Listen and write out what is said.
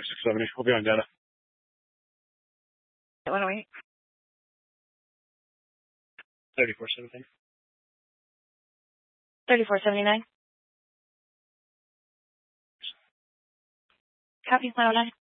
670. We'll be on data. 108. 3417. 3479. Copy, 109.